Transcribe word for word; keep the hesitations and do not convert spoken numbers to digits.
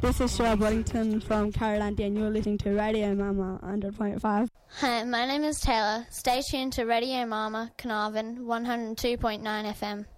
This is Cheryl Boddington from Carolina, and you're listening to Radio Mama one hundred point five. Hi, my name is Taylor. Stay tuned to Radio Mama, Carnarvon one oh two point nine F M.